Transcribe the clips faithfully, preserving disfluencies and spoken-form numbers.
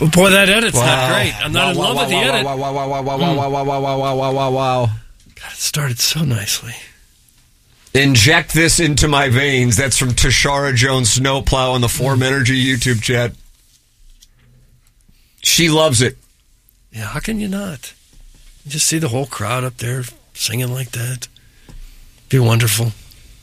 But boy, that edit's wow. not great. I'm not wow, in wow, love wow, with the wow, edit. Wow, wow, wow, wow, wow, wow, wow, wow, wow, wow, wow, wow, wow. God, it started so nicely. Inject this into my veins. That's from Tashara Jones Snowplow on the Form Energy YouTube chat. She loves it. Yeah, how can you not? You just see the whole crowd up there singing like that. Be wonderful.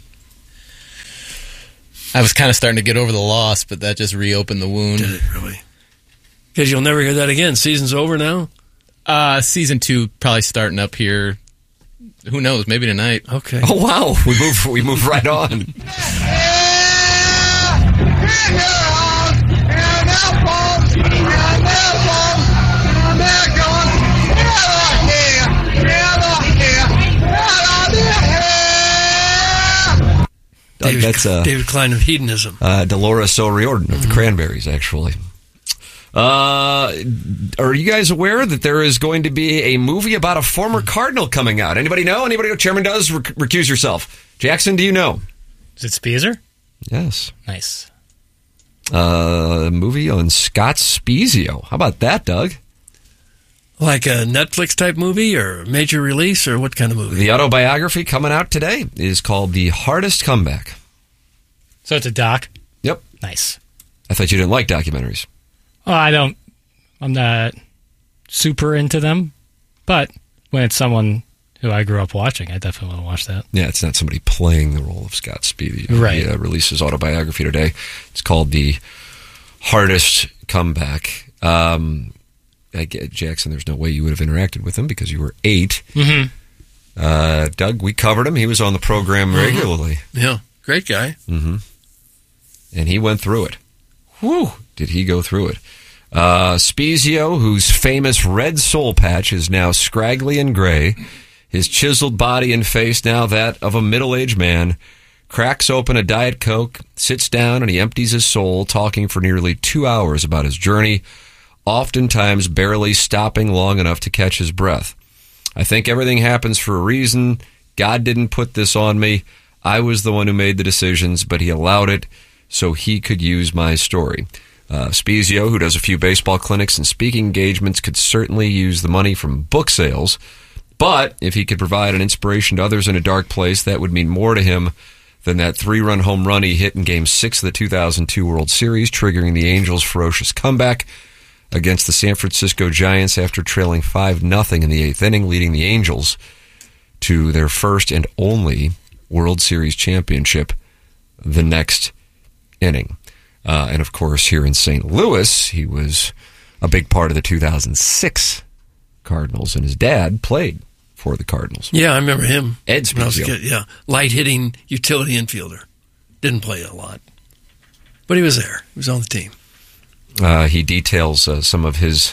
I was kind of starting to get over the loss, but that just reopened the wound. Did it really? Because you'll never hear that again. Season's over now? Uh, season two probably starting up here. Who knows? Maybe tonight. Okay. Oh, wow. We move, we move right on. David, That's uh, David Klein of Hedonism. Uh, Dolores O'Riordan of the Cranberries, actually. Uh, are you guys aware that there is going to be a movie about a former Cardinal coming out? Anybody know? Anybody know? Chairman does? Rec- recuse yourself. Jackson, do you know? Is it Spieser? Yes. Nice. Uh, a movie on Scott Spiezio. How about that, Doug? Like a Netflix type movie or a major release or what kind of movie? The autobiography coming out today is called The Hardest Comeback. So it's a doc? Yep. Nice. I thought you didn't like documentaries. Well, I don't, I'm not super into them, but when it's someone who I grew up watching, I definitely want to watch that. Yeah, it's not somebody playing the role of Scott Spiezio. Right. He uh, releases autobiography today. It's called The Hardest Comeback. Um, I get, Jackson, there's no way you would have interacted with him because you were eight. Mm-hmm. Uh, Doug, we covered him. He was on the program regularly. Mm-hmm. Yeah, great guy. Mm-hmm. And he went through it. Whew, did he go through it. Uh, Spiezio, whose famous red soul patch is now scraggly and gray, his chiseled body and face now that of a middle-aged man, cracks open a Diet Coke, sits down, and he empties his soul, talking for nearly two hours about his journey, oftentimes barely stopping long enough to catch his breath. I think everything happens for a reason. God didn't put this on me. I was the one who made the decisions, but he allowed it so he could use my story. Uh, Spiezio, who does a few baseball clinics and speaking engagements, could certainly use the money from book sales. But if he could provide an inspiration to others in a dark place, that would mean more to him than that three-run home run he hit in Game six of the two thousand two World Series, triggering the Angels' ferocious comeback against the San Francisco Giants after trailing five nothing in the eighth inning, leading the Angels to their first and only World Series championship the next inning. Uh, and, of course, here in Saint Louis, he was a big part of the two thousand six Cardinals, and his dad played for the Cardinals. Yeah, I remember him. Ed When I was a Spiezio. kid, yeah, light-hitting utility infielder. Didn't play a lot. But he was there. He was on the team. Uh, he details uh, some of his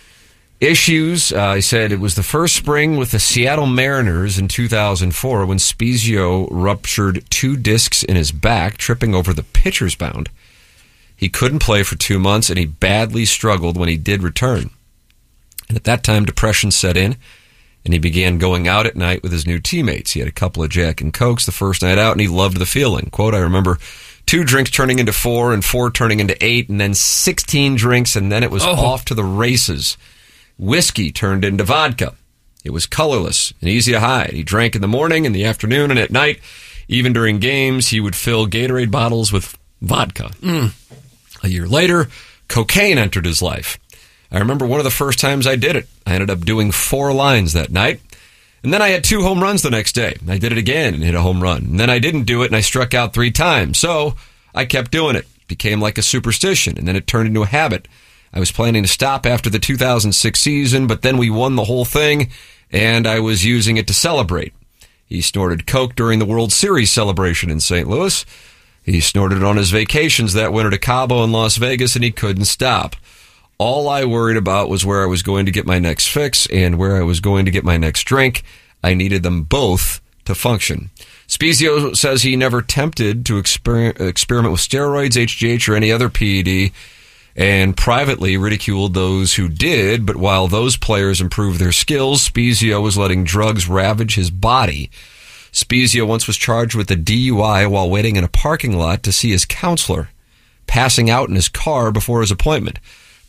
issues. Uh, he said it was the first spring with the Seattle Mariners in two thousand four when Spiezio ruptured two discs in his back, tripping over the pitcher's mound. He couldn't play for two months, and he badly struggled when he did return. And at that time, depression set in, and he began going out at night with his new teammates. He had a couple of Jack and Cokes the first night out, and he loved the feeling. Quote, I remember two drinks turning into four, and four turning into eight, and then sixteen drinks, and then it was Oh. off to the races. Whiskey turned into vodka. It was colorless and easy to hide. He drank in the morning, in the afternoon, and at night. Even during games, he would fill Gatorade bottles with vodka. Mm. A year later, cocaine entered his life. I remember one of the first times I did it. I ended up doing four lines that night. And then I had two home runs the next day. I did it again and hit a home run. And then I didn't do it and I struck out three times. So I kept doing it. It became like a superstition, and then it turned into a habit. I was planning to stop after the two thousand six season, but then we won the whole thing, and I was using it to celebrate. He snorted coke during the World Series celebration in Saint Louis. He snorted it on his vacations that winter to Cabo and Las Vegas, and he couldn't stop. All I worried about was where I was going to get my next fix and where I was going to get my next drink. I needed them both to function. Spiezio says he never attempted to exper- experiment with steroids, H G H, or any other P E D, and privately ridiculed those who did. But while those players improved their skills, Spiezio was letting drugs ravage his body. Spiezio once was charged with a D U I while waiting in a parking lot to see his counselor, passing out in his car before his appointment.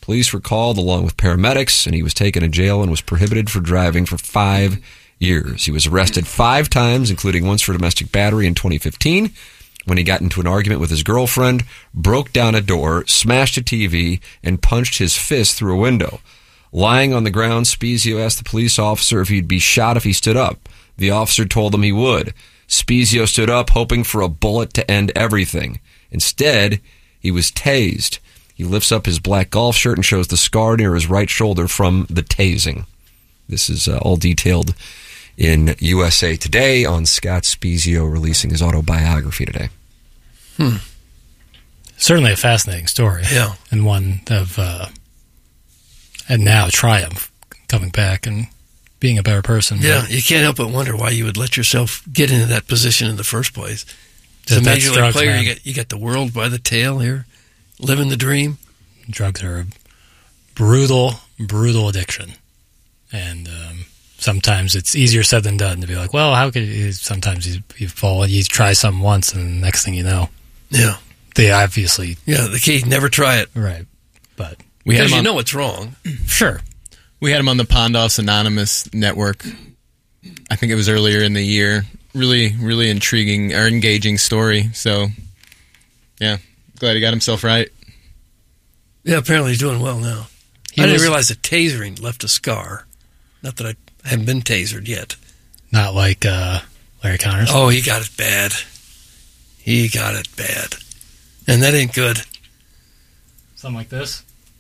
Police were called along with paramedics, and he was taken to jail and was prohibited from driving for five years. He was arrested five times, including once for domestic battery in twenty fifteen, when he got into an argument with his girlfriend, broke down a door, smashed a T V, and punched his fist through a window. Lying on the ground, Spiezio asked the police officer if he'd be shot if he stood up. The officer told him he would. Spiezio stood up, hoping for a bullet to end everything. Instead, he was tased. He lifts up his black golf shirt and shows the scar near his right shoulder from the tasing. This is uh, all detailed in U S A Today on Scott Spiezio releasing his autobiography today. Hmm. Certainly a fascinating story. Yeah. And one of, uh, and now triumph, coming back and being a better person. Yeah, but you can't help but wonder why you would let yourself get into that position in the first place. As a That- that's major league drugs, player, man. you got, you got the world by the tail here, living the dream. drugs are a brutal, brutal addiction. And um, sometimes it's easier said than done to be like, well, how could you? Sometimes you, you fall and you try something once, and the next thing you know, Yeah. they obviously, Yeah, the key, never try it. right. But We had Because him you on, know it's wrong. sure. we had him on the Pondoffs Anonymous network. I think it was earlier in the year. Really, really intriguing or engaging story. So, yeah, glad he got himself right. Yeah, apparently he's doing well now. He I didn't was- realize that tasering left a scar. Not that I haven't been tasered yet. Not like uh, Larry Connors. Oh, he got it bad. He got it bad. And that ain't good. Something like this.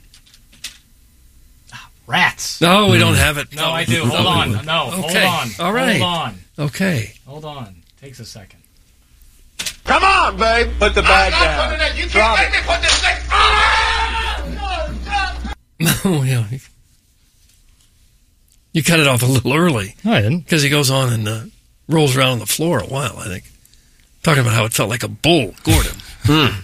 Ah, rats. No, we don't have it. No, I do. Hold on. No, Okay. hold on. All right. Hold on. Okay. Hold on. Takes a second. Come on, babe. Put the bag down. You Drop can't it. make me put this thing. Oh, yeah. You cut it off a little early No, I didn't. because he goes on and uh, rolls around on the floor a while, I think. Talking about how it felt like a bull gored him.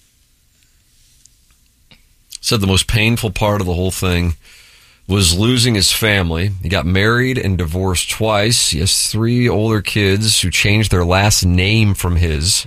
Said the most painful part of the whole thing was losing his family. He got married and divorced twice. He has three older kids who changed their last name from his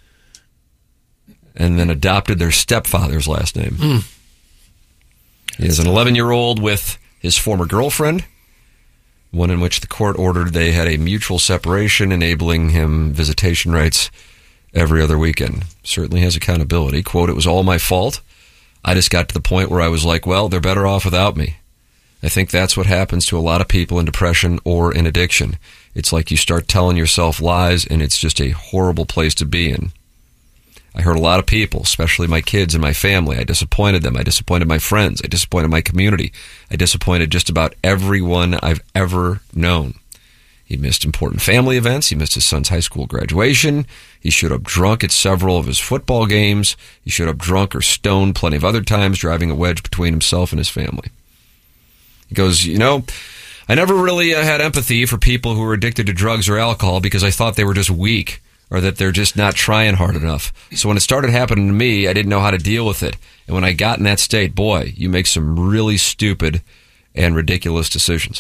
and then adopted their stepfather's last name. He has an eleven-year-old with his former girlfriend, one in which the court ordered they had a mutual separation, enabling him visitation rights every other weekend. Certainly has accountability. Quote, "It was all my fault. I just got to the point where I was like, well, they're better off without me." I think that's what happens to a lot of people in depression or in addiction. It's like you start telling yourself lies, and it's just a horrible place to be in. I hurt a lot of people, especially my kids and my family. I disappointed them. I disappointed my friends. I disappointed my community. I disappointed just about everyone I've ever known. He missed important family events. He missed his son's high school graduation. He showed up drunk at several of his football games. He showed up drunk or stoned plenty of other times, driving a wedge between himself and his family. He goes, you know, I never really uh, had empathy for people who were addicted to drugs or alcohol because I thought they were just weak or that they're just not trying hard enough. So when it started happening to me, I didn't know how to deal with it. And when I got in that state, boy, you make some really stupid and ridiculous decisions.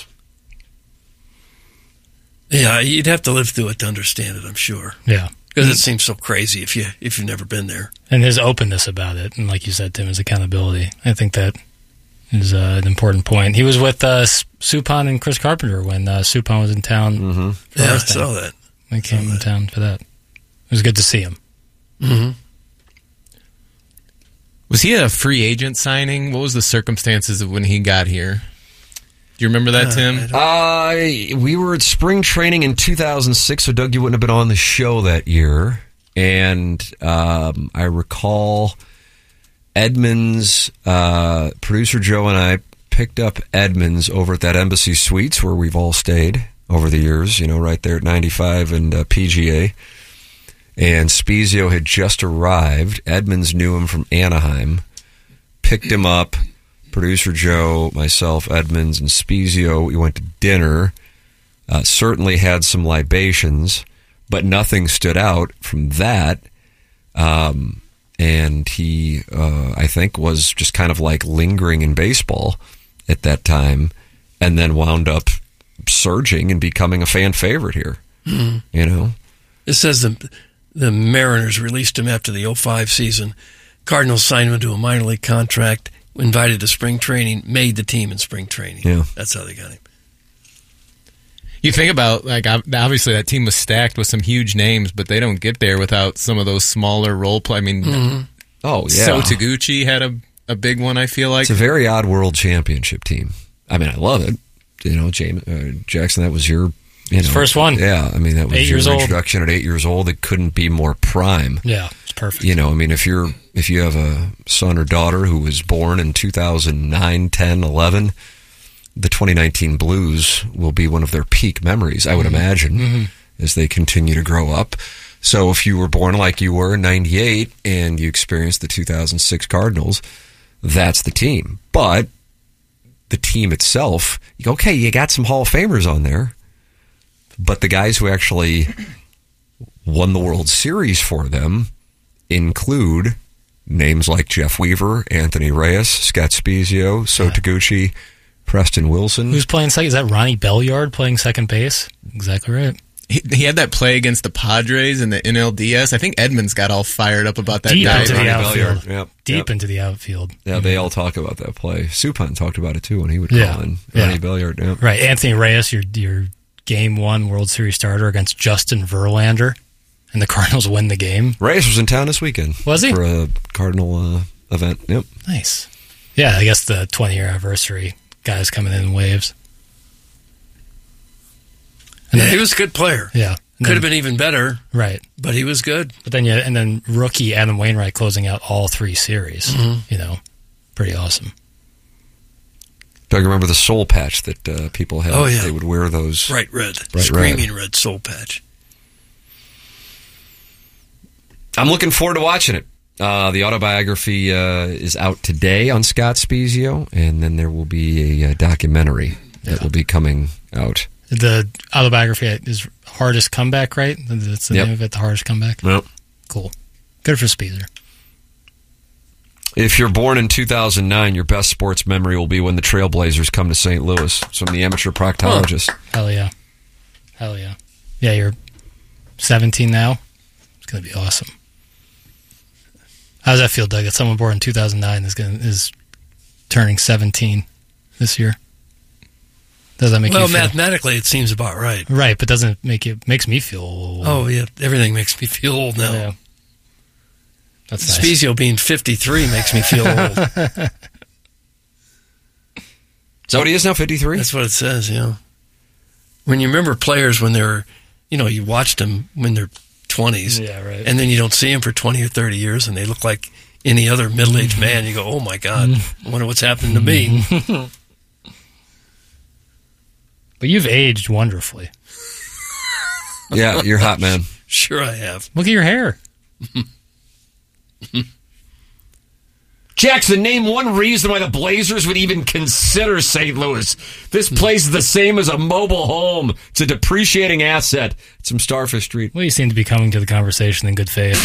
Yeah, you'd have to live through it to understand it, I'm sure. Yeah. Because it seems so crazy if, you, if you've never been there. And his openness about it, and like you said, Tim, his accountability. I think that is uh, an important point. He was with uh, Suppan and Chris Carpenter when uh, Suppan was in town. Mm-hmm. For Yeah, I Earth Day. saw that. I came in town for that. It was good to see him. Mm-hmm. Was he a free agent signing? What was the circumstances of when he got here? Do you remember that, Uh, Tim? I Uh, we were at spring training in two thousand six, so Doug, you wouldn't have been on the show that year. And um, I recall Edmonds, uh, producer Joe and I picked up Edmonds over at that Embassy Suites where we've all stayed over the years, you know, right there at ninety-five and uh, P G A. And Spiezio had just arrived. Edmonds knew him from Anaheim, picked him up. Producer Joe, myself, Edmonds, and Spiezio, we went to dinner. Uh, certainly had some libations, but nothing stood out from that. Um, and he, uh, I think, was just kind of like lingering in baseball at that time, and then wound up surging and becoming a fan favorite here. Mm-hmm. You know? It says the, the Mariners released him after the oh five season. Cardinals signed him to a minor league contract. invited to spring training, made the team in spring training. Yeah. That's how they got him. You think about, like, obviously that team was stacked with some huge names, but they don't get there without some of those smaller role play. I mean, Mm-hmm. Oh, yeah. So Taguchi had a, a big one, I feel like. It's a very odd world championship team. I mean, I love it. You know, James, uh, Jackson, that was your you know, first one. Yeah, I mean, that was Eight your years old. introduction at eight years old. It couldn't be more prime. Yeah, it's perfect. You know, I mean, if you're if you have a son or daughter who was born in two thousand nine, ten, eleven, the twenty nineteen Blues will be one of their peak memories, I would imagine, Mm-hmm. as they continue to grow up. So if you were born like you were in ninety-eight and you experienced the two thousand six Cardinals, that's the team. But the team itself, you go, okay, you got some Hall of Famers on there, but the guys who actually won the World Series for them include names like Jeff Weaver, Anthony Reyes, Scott Spezio, So Yeah. Taguchi, Preston Wilson. Who's playing second? Is that Ronnie Belliard playing second base? Exactly right. He, he had that play against the Padres in the N L D S. I think Edmonds got all fired up about that. Deep guy. into the Ronnie outfield. Belliard. Yep. Deep Yep. into the outfield. Yeah, they all talk about that play. Suppan talked about it too when he would Yeah. call in. Yeah. Ronnie Belliard, yeah. Right. Anthony Reyes, your your game one World Series starter against Justin Verlander, and the Cardinals win the game. Reyes was in town this weekend. Was he? For a Cardinal uh, event. Yep. Nice. Yeah, I guess the twenty-year anniversary guys coming in in waves. And Yeah, then, he was a good player. yeah. And Could have then- been even better, right. but he was good. But then, yeah, and then rookie Adam Wainwright closing out all three series. Mm-hmm. You know, pretty awesome. Doug, remember the soul patch that uh, people had? Oh, yeah. They would wear those. Bright red. Bright Screaming red. soul patch. I'm looking forward to watching it. Uh, the autobiography uh, is out today on Scott Spezio, and then there will be a, uh documentary that Yeah. will be coming out. The autobiography is Hardest Comeback, right? That's the Yep. name of it, The Hardest Comeback? Well, Cool. Good for Speezer. if you're born in two thousand nine, your best sports memory will be when the Trailblazers come to Saint Louis. So I'm the amateur proctologist. Hell yeah. Hell yeah. Yeah, you're seventeen now. It's going to be awesome. How does that feel, Doug? That someone born in two thousand nine is going is turning seventeen this year? Does that make Well, you feel? mathematically, it seems about right. Right, but doesn't it make it makes me feel old. Oh, yeah. Everything makes me feel old now. Yeah. That's nice. Spezio being fifty-three makes me feel old. Is that what he is now, fifty-three? That's what it says, yeah. When you remember players when they're, you know, you watched them when they're twenties. Yeah, right. And then you don't see them for twenty or thirty years and they look like any other middle-aged man. You go, oh, my God, I wonder what's happening to me. But you've aged wonderfully. Yeah, you're hot, man. Sure I have. Look at your hair. Jackson, name one reason why the Blazers would even consider Saint Louis. This place is the same as a mobile home. It's a depreciating asset. It's from Starfish Street. Well, you seem to be coming to the conversation in good faith.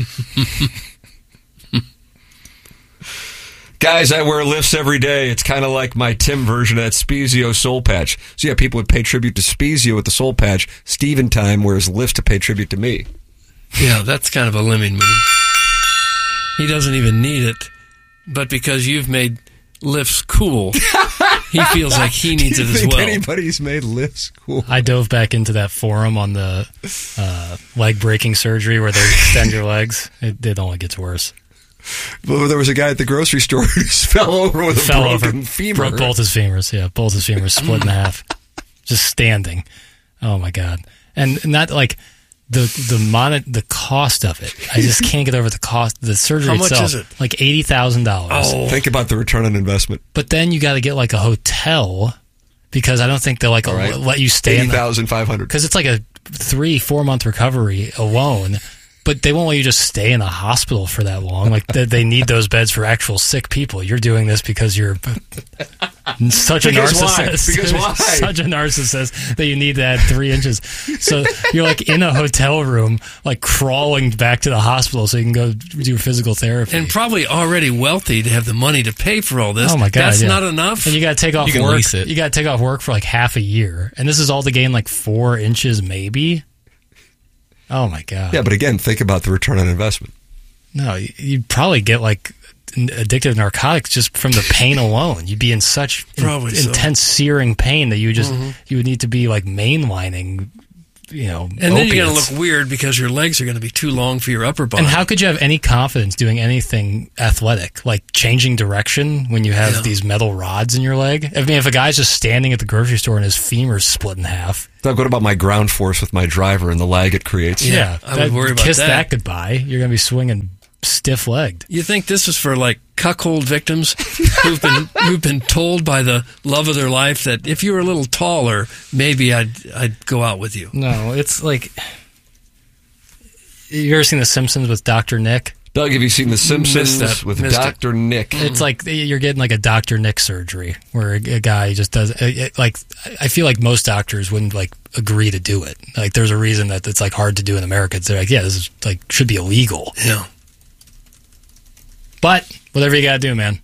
Guys, I wear lifts every day. It's kind of like my Tim version of that Spezio soul patch. So yeah, people would pay tribute to Spezio with the soul patch. Steven Time wears lifts to pay tribute to me. Yeah, that's kind of a lemming move. He doesn't even need it, but because you've made lifts cool, he feels like he needs it as well. anybody's made lifts cool? I dove back into that forum on the uh, leg breaking surgery where they extend your legs. It, it only gets worse. Well, there was a guy at the grocery store who fell over with a Fell broken over, femur. broke both his femurs. Yeah, both his femurs split in half, just standing. Oh my god! And not like the the mon- the cost of it. I just can't get over the cost. The surgery How much itself, is it? like eighty thousand dollars. Oh, Think about the return on investment. But then you got to get like a hotel because I don't think they'll like All right. let you stay in Eighty the, thousand five hundred. because it's like a three four month recovery alone. But they won't let you just stay in a hospital for that long. Like they, they need those beds for actual sick people. You're doing this because you're such a Because why? narcissist. Because why? Such a narcissist that you need to add three inches. So you're like in a hotel room, like crawling back to the hospital so you can go do physical therapy. and probably already wealthy to have the money to pay for all this. Oh my god, That's yeah. not enough. And you got to take off You can work. lease it. You got to take off work for like half a year, and this is all to gain like four inches, maybe. Oh my god! Yeah, but again, think about the return on investment. No, you- you'd probably get like addicted to narcotics just from the pain alone. You'd be in such in, Probably so. intense, searing pain that you just mm-hmm. you would need to be like mainlining. You know, and then opiates. you're going to look weird because your legs are going to be too long for your upper body. And how could you have any confidence doing anything athletic, like changing direction when you have yeah. these metal rods in your leg? I mean, if a guy's just standing at the grocery store and his femur's split in half. Doug, what about my ground force with my driver and the lag it creates? Yeah, yeah I that, would worry about kiss that. that goodbye. You're going to be swinging stiff-legged. You think this is for like cuckold victims who've been who've been told by the love of their life that if you were a little taller, maybe I'd I'd go out with you. No, it's like you ever seen The Simpsons with Doctor Nick? Doug, have you seen The Simpsons that. with Missed Doctor Nick? It's like you're getting like a Doctor Nick surgery where a, a guy just does it, like I feel like most doctors wouldn't like agree to do it. Like there's a reason that it's like hard to do in America. They're like, yeah, this is like should be illegal. Yeah. But whatever you gotta do, man.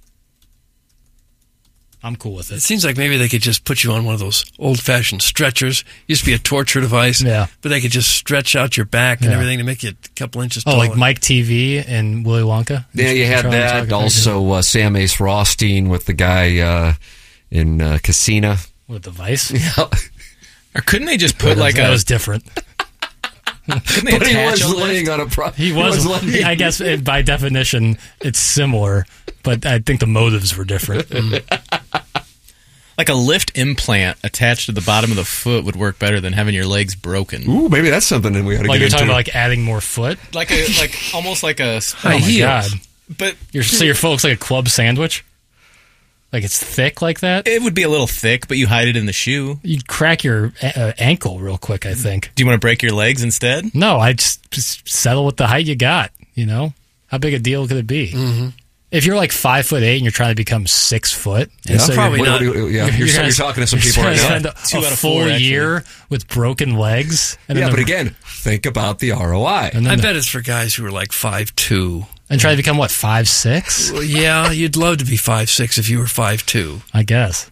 I'm cool with It it. seems like maybe they could just put you on one of those old-fashioned stretchers. Used to be a torture device, Yeah. but they could just stretch out your back and Yeah. everything to make you a couple inches Oh, taller. like Mike T V and Willy Wonka? Yeah, you had Charlie that. Tucker. Also, uh, Sam Ace Rothstein with the guy uh, in uh, Casino. With the Vice? Yeah. Or couldn't they just put like that a? was different. Couldn't they But he attach was a lift? laying on a pro- He was, laying- I guess, it, by definition, it's similar, but I think the motives were different. Like a lift implant attached to the bottom of the foot would work better than having your legs broken. Ooh, maybe that's something that we ought to Like get you're into. talking about, like adding more foot. Like a like almost like a. High Oh my heels. god! But Your, so your foot looks like a club sandwich. Like it's thick like that. it would be a little thick, but you hide it in the shoe. You'd crack your uh, ankle real quick. I think. Do you want to break your legs instead? No, I just, just settle with the height you got. You know, how big a deal could it be? Mm-hmm. If you're like five foot eight and you're trying to become six foot, Yeah, and so probably you're, not. What- what- yeah, you're, gonna- you're talking to some you're people right gonna now. spend a, Two a out of full four, actually. year with broken legs. And Yeah, then but the- again, think about the R O I. and I then the- bet it's for guys who are like five two. and try to become what five six? Well, yeah, you'd love to be five six if you were five two. I guess.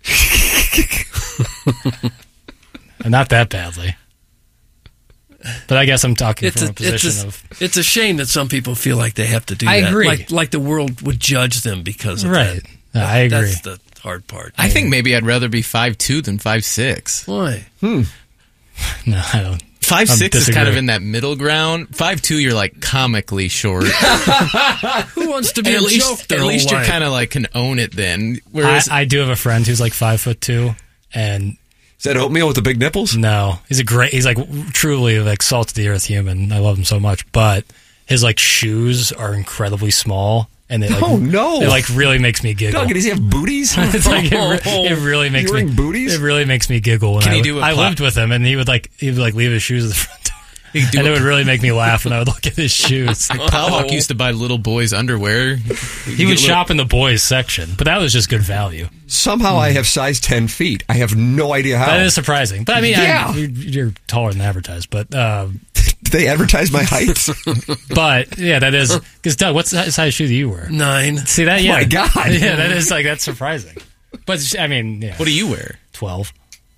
And not that badly. But I guess I'm talking It's from a, a position it's, a, of it's a shame that some people feel like they have to do I that. agree. Like, like the world would judge them because of right. that. No, I agree. That's the hard part. I think maybe I'd rather be five two than five six. Why? No, I don't. Five I six is kind disagree. of in that middle ground. Five two, you're like comically short. Who wants to be at a joke least, their at whole least you're life? kind of like can own it then. I, Whereas I do have a friend who's like five foot two, and Is that oatmeal with the big nipples? no, he's a great. He's like truly like salt of the earth human. I love him so much, but his like shoes are incredibly small, and they like Oh, no. it like really makes me giggle. Doug, does he have booties? It's like it, re- it really makes You me wearing booties? It really makes me giggle. When Can I, he do a I pla- lived with him, and he would like he would like leave his shoes at the front door, he could do and a- it would really make me laugh when I would look at his shoes. Plowhawk used to buy little boys' underwear. He would shop in the boys section, but that was just good value. Somehow I have size ten feet. I have no idea how. That is surprising. But I mean, Yeah. I, you're, you're taller than advertised. But uh, Did they advertise my height? but yeah, that is because Doug, what's the size shoe that you wear? Nine. See that? Yeah, my God. yeah, that is like that's surprising. But I mean, yeah, What do you wear? twelve?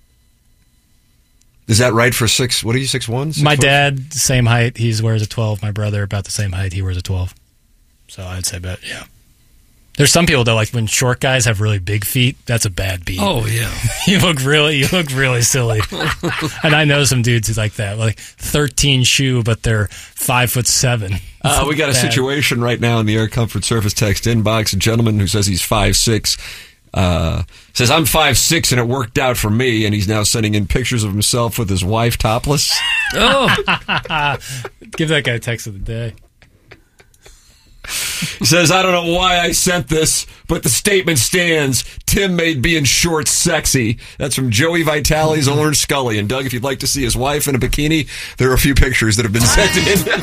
Is that right for six? What are you, six one? My dad, same height. He wears a twelve. My brother, about the same height. He wears a twelve. So I'd say, bet yeah. There's some people that like when short guys have really big feet. That's a bad beat. Oh yeah. you look really, you look really silly. And I know some dudes who like that, like thirteen shoe, but they're five foot seven. Uh, we got a Bad. situation right now in the Air Comfort Service text inbox. A gentleman who says he's five six uh, says, I'm five six and it worked out for me. And he's now sending in pictures of himself with his wife topless. Oh, Give that guy a text of the day. He says, I don't know why I sent this, but the statement stands. Tim made being short sexy. That's from Joey Vitale's Orange Scully. And Doug, if you'd like to see his wife in a bikini, there are a few pictures that have been sent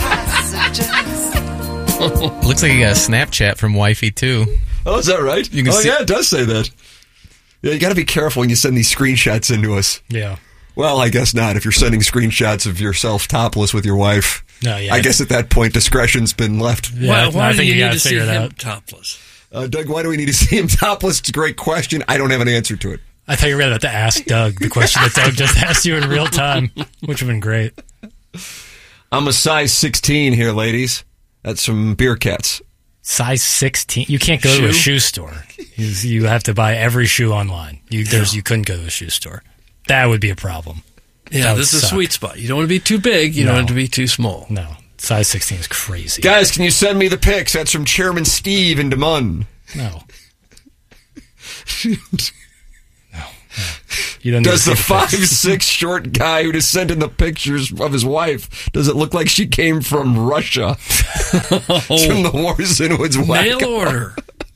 in. Looks like you got a Snapchat from Wifey too. Oh, is that right? You can oh, see- yeah, it does say that. Yeah, you got to be careful when you send these screenshots into us. Yeah. Well, I guess not. If you're sending screenshots of yourself topless with your wife, No, yeah. I guess at that point discretion's been left. Yeah, why, why I do think you you need gotta to see figure it him out. topless? Uh, Doug, why do we need to see him topless? It's a great question. I don't have an answer to it. I thought you were about to ask Doug the question that Doug just asked you in real time, which would have been great. I'm a size sixteen here, ladies. That's from Beer Cats. Size sixteen. You can't go Shoe? to a shoe store. You, you have to buy every shoe online. You, there's, you couldn't go to a shoe store. That would be a problem. Yeah, That would this is a suck. sweet spot. You don't want to be too big. You No. don't want it to be too small. No, size sixteen is crazy. Guys, can you send me the pics? That's from Chairman Steve in Des Moines. No. no. no. You don't need Does to the see five pictures. six short guy who just sent in the pictures of his wife, does it look like she came from Russia? It's from the Wars in Woods Mail Wacko. order.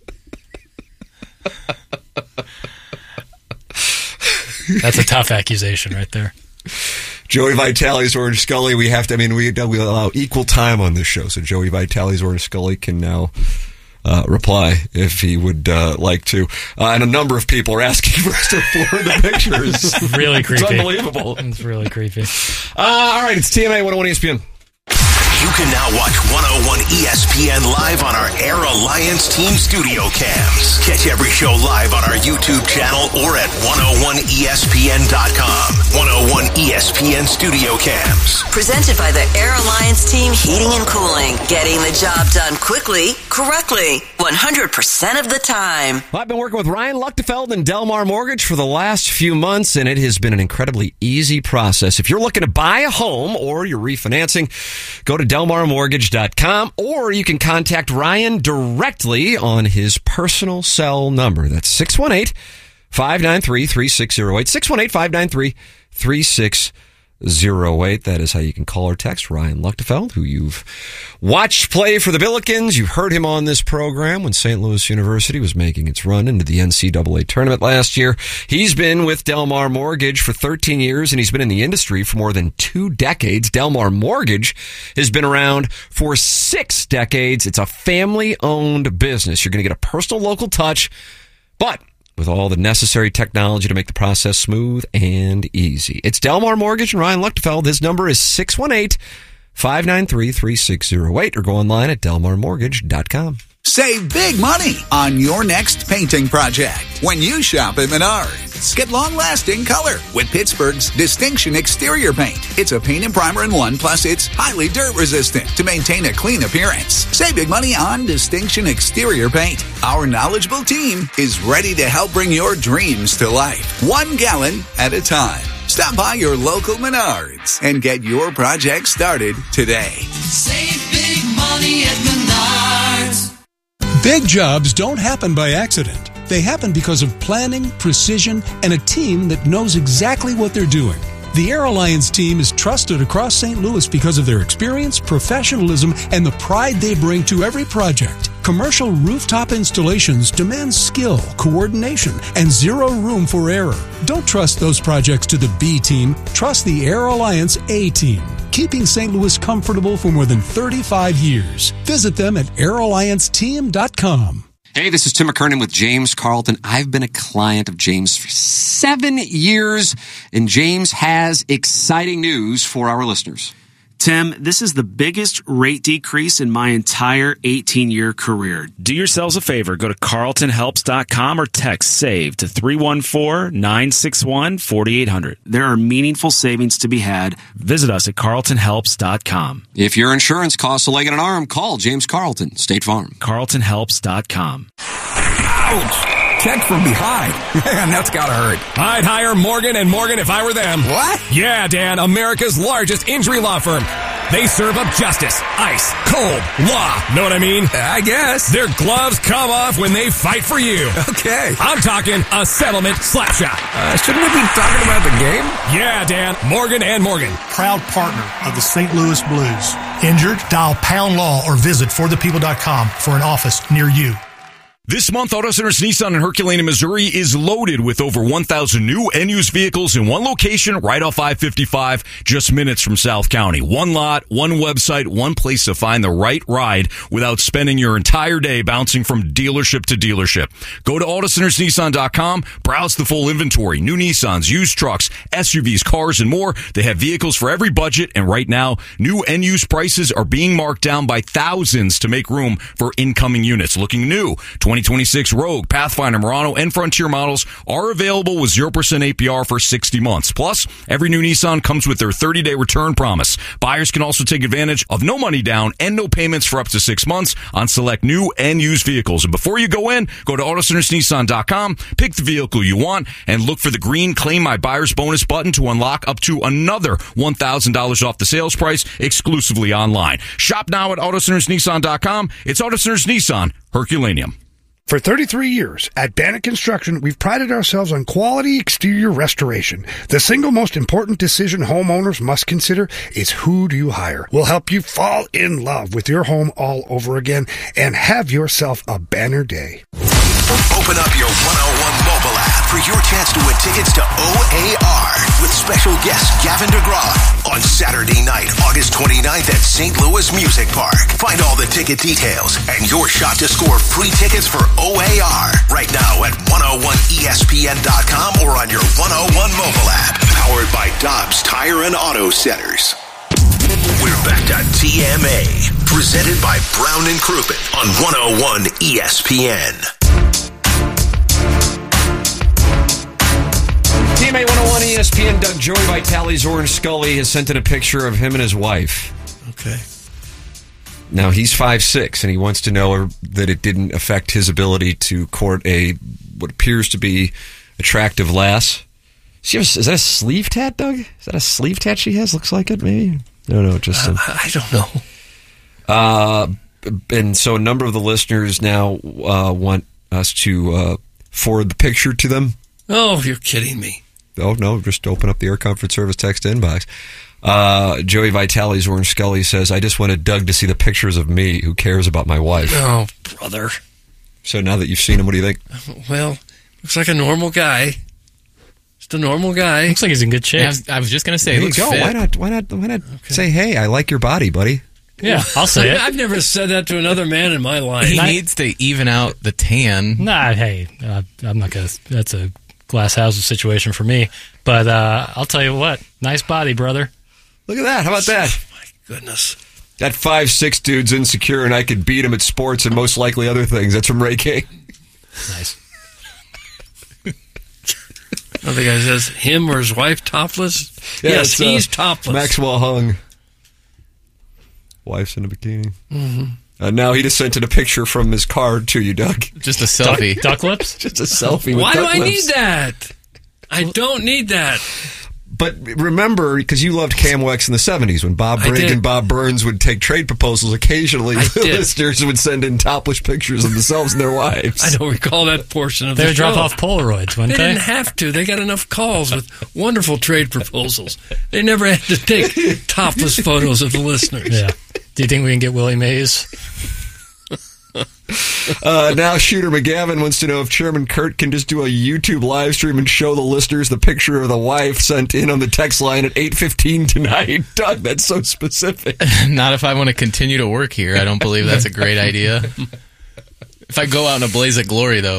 That's a tough accusation right there. Joey Vitale's Orange Scully. We have to, I mean, we, we allow equal time on this show, so Joey Vitale's Orange Scully can now uh, reply if he would uh, like to. Uh, and a number of people are asking for us to blur the pictures. It's really creepy. It's unbelievable. It's really creepy. Uh, all right, it's T M A one oh one E S P N. You can now watch one oh one E S P N live on our Air Alliance Team Studio Cams. Catch every show live on our YouTube channel or at one oh one E S P N dot com. one oh one E S P N Studio Cams. Presented by the Air Alliance Team Heating and Cooling. Getting the job done quickly, correctly, one hundred percent of the time. Well, I've been working with Ryan Luchtefeld and Delmar Mortgage for the last few months, and it has been an incredibly easy process. If you're looking to buy a home or you're refinancing, go to delmar mortgage dot com, or you can contact Ryan directly on his personal cell number. That's six one eight, five nine three, three six zero eight. six one eight, five nine three, three six zero eight. That is how you can call or text Ryan Luchtefeld, who you've watched play for the Billikens. You've heard him on this program when Saint Louis University was making its run into the N C double A tournament last year. He's been with Delmar Mortgage for thirteen years, and he's been in the industry for more than two decades. Delmar Mortgage has been around for six decades. It's a family-owned business. You're going to get a personal local touch, but with all the necessary technology to make the process smooth and easy. It's Delmar Mortgage and Ryan Luchtefeld. His number is six one eight, five nine three, three six zero eight, or go online at delmar mortgage dot com. Save big money on your next painting project when you shop at Menards. Get long-lasting color with Pittsburgh's Distinction Exterior Paint. It's a paint and primer in one, plus it's highly dirt-resistant to maintain a clean appearance. Save big money on Distinction Exterior Paint. Our knowledgeable team is ready to help bring your dreams to life, one gallon at a time. Stop by your local Menards and get your project started today. Save big money at Menards. Big jobs don't happen by accident. They happen because of planning, precision, and a team that knows exactly what they're doing. The Air Alliance team is trusted across Saint Louis because of their experience, professionalism, and the pride they bring to every project. Commercial rooftop installations demand skill, coordination, and zero room for error. Don't trust those projects to the B team. Trust the Air Alliance A team, keeping Saint Louis comfortable for more than thirty-five years. Visit them at air alliance team dot com. Hey, this is Tim McKernan with James Carlton. I've been a client of James for seven years, and James has exciting news for our listeners. Tim, this is the biggest rate decrease in my entire eighteen-year career. Do yourselves a favor. Go to carlton helps dot com or text SAVE to three one four, nine six one, four eight zero zero. There are meaningful savings to be had. Visit us at carlton helps dot com. If your insurance costs a leg and an arm, call James Carlton, State Farm. carlton helps dot com. Ouch! Check from behind. Man, that's gotta hurt. I'd hire Morgan and Morgan if I were them. What? Yeah, Dan, America's largest injury law firm. They serve up justice, ice, cold, law. Know what I mean? I guess. Their gloves come off when they fight for you. Okay. I'm talking a settlement slap shot. Uh, shouldn't we be talking about the game? Yeah, Dan, Morgan and Morgan. Proud partner of the Saint Louis Blues. Injured? Dial Pound Law or visit for the people dot com for an office near you. This month, Auto Centers Nissan in Herculaneum, Missouri is loaded with over one thousand new and used vehicles in one location right off I fifty-five, just minutes from South County. One lot, one website, one place to find the right ride without spending your entire day bouncing from dealership to dealership. Go to auto centers nissan dot com, browse the full inventory, new Nissans, used trucks, S U Vs, cars, and more. They have vehicles for every budget, and right now, new and used prices are being marked down by thousands to make room for incoming units. Looking new, twenty twenty twenty-six Rogue, Pathfinder, Murano, and Frontier models are available with zero percent A P R for sixty months. Plus, every new Nissan comes with their thirty-day return promise. Buyers can also take advantage of no money down and no payments for up to six months on select new and used vehicles. And before you go in, go to auto centers nissan dot com, pick the vehicle you want, and look for the green Claim My Buyer's Bonus button to unlock up to another one thousand dollars off the sales price exclusively online. Shop now at auto centers nissan dot com. It's Auto Centers Nissan, Herculaneum. For thirty-three years, at Bannock Construction, we've prided ourselves on quality exterior restoration. The single most important decision homeowners must consider is who do you hire. We'll help you fall in love with your home all over again and have yourself a banner day. Open up your one oh one mobile app for your chance to win tickets to O A R with special guest Gavin DeGraw on Saturday night, August twenty-ninth at Saint Louis Music Park. Find all the ticket details and your shot to score free tickets for O A R right now at one oh one E S P N dot com or on your one oh one mobile app. Powered by Dobbs Tire and Auto Centers. We're back to T M A, presented by Brown and Crouppen on one oh one E S P N. T M A one oh one E S P N, Doug Joey Vitale's Orange Scully has sent in a picture of him and his wife. Okay. Now, he's five six, and he wants to know that it didn't affect his ability to court a what appears to be attractive lass. She has, is that a sleeve tat, Doug? Is that a sleeve tat she has? Looks like it, maybe? No, no, just... Uh, I don't know. Uh, and so a number of the listeners now uh, want us to uh, forward the picture to them. Oh, you're kidding me. Oh, no, just open up the Air Comfort Service text inbox. Uh, Joey Vitale's Orange Scully says, I just wanted Doug to see the pictures of me. Who cares about my wife? Oh, brother. So now that you've seen him, what do you think? Well, looks like a normal guy. Just a normal guy. Looks like he's in good shape. I was, I was just going to say, There he you looks go. fit. Why not, why not, why not okay. say, hey, I like your body, buddy? Yeah, I'll say it. I've never said that to another man in my life. He needs to even out the tan. Nah, hey, uh, I'm not going to... That's a glass house situation for me. But uh, I'll tell you what. Nice body, brother. Look at that. How about that? Oh, my goodness. That five six dude's insecure, and I could beat him at sports and most likely other things. That's from Ray King. Nice. Another guy says, him or his wife topless? Yeah, yes, uh, he's topless. Maxwell Hung. Wife's in a bikini. Mm-hmm. Uh, now he just sent in a picture from his card to you, Doug. Just a selfie. Duck, duck lips? Just a selfie with Why do duck I lips. need that? I don't need that. But remember, because you loved Cam Wex in the seventies, when Bob I Brigg did. and Bob Burns would take trade proposals, occasionally I the did. listeners would send in topless pictures of themselves and their wives. I don't recall that portion of They the would show. drop off Polaroids, They wouldn't they? didn't have to. They got enough calls with wonderful trade proposals. They never had to take topless photos of the listeners. Yeah. Do you think we can get Willie Mays? Uh, now Shooter McGavin wants to know if Chairman Kurt can just do a YouTube live stream and show the listeners the picture of the wife sent in on the text line at eight fifteen tonight. Doug, that's so specific. Not if I want to continue to work here. I don't believe that's a great idea. If I go out in a blaze of glory, though.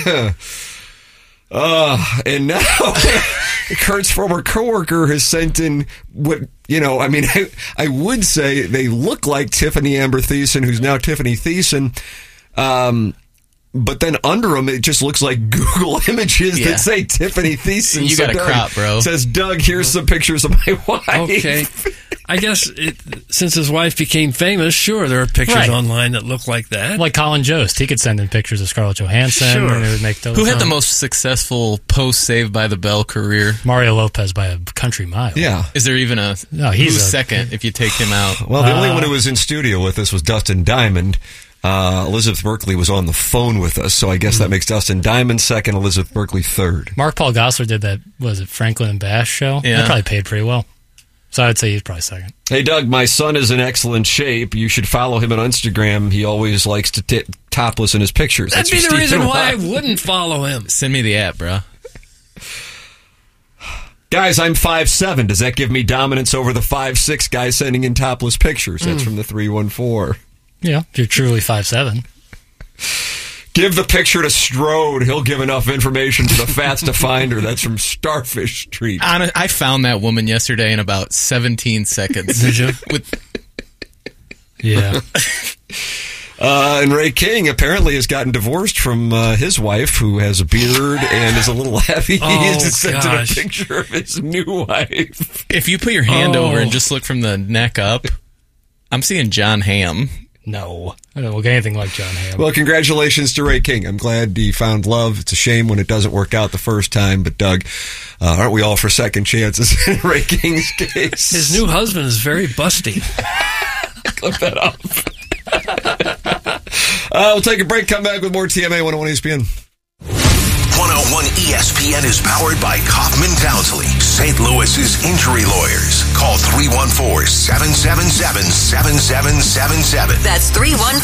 Uh, and now Kurt's former coworker has sent in what, you know, I mean, I, I would say they look like Tiffany Amber Thiessen, who's now Tiffany Thiessen. Um, but then under them, it just looks like Google images Yeah. that say Tiffany Thiessen. You So got a Doug crop, bro. Says, Doug, here's some pictures of my wife. Okay. I guess it, since his wife became famous, sure, there are pictures Right. online that look like that. Like Colin Jost. He could send in pictures of Scarlett Johansson. Sure. And it would make those. Who had the most successful post Saved by the Bell career? Mario Lopez by a country mile. Yeah. Is there even a No, he's who's a- second if you take him out? Well, the only Uh, one who was in studio with us was Dustin Diamond. Uh, Elizabeth Berkley was on the phone with us, so I guess that makes Dustin Diamond second, Elizabeth Berkley third. Mark Paul Gosselaar did that, was it Franklin and Bash show? Yeah. That probably paid pretty well. So I'd say he's probably second. Hey, Doug, my son is in excellent shape. You should follow him on Instagram. He always likes to t- topless in his pictures. That'd That's be from the Stephen reason why I Watt. wouldn't follow him. Send me the app, bro. Guys, I'm five seven. Does that give me dominance over the five six guy sending in topless pictures? That's from the three one four. Yeah, if you're truly five seven. Give the picture to Strode. He'll give enough information for the Fats to find her. That's from Starfish Street. Hon- I found that woman yesterday in about seventeen seconds. Did you? With Yeah. Uh, and Ray King apparently has gotten divorced from uh, his wife, who has a beard and is a little heavy. Oh, He just sent in a gosh. picture of his new wife. If you put your hand Oh. over and just look from the neck up, I'm seeing John Hamm. No, I don't look anything like John Hamm. Well, congratulations to Ray King. I'm glad he found love. It's a shame when it doesn't work out the first time, but Doug, uh, aren't we all for second chances in Ray King's case? His new husband is very busty. Clip that up. uh, we'll take a break, come back with more T M A one oh one E S P N. one oh one E S P N is powered by Kaufman Townsley, Saint Louis's injury lawyers. Call three one four, seven seven seven, seven seven seven seven. That's three one